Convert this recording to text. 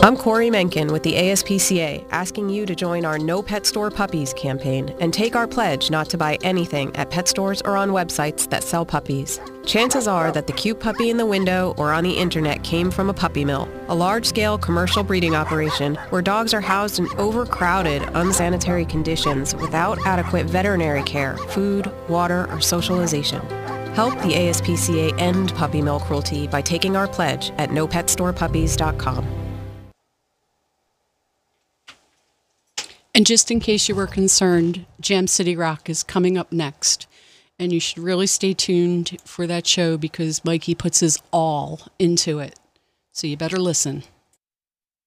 I'm Corey Menken with the ASPCA, asking you to join our No Pet Store Puppies campaign and take our pledge not to buy anything at pet stores or on websites that sell puppies. Chances are that the cute puppy in the window or on the internet came from a puppy mill, a large-scale commercial breeding operation where dogs are housed in overcrowded, unsanitary conditions without adequate veterinary care, food, water, or socialization. Help the ASPCA end puppy mill cruelty by taking our pledge at nopetstorepuppies.com. And just in case you were concerned, Jam City Rock is coming up next. And you should really stay tuned for that show because Mikey puts his all into it. So you better listen.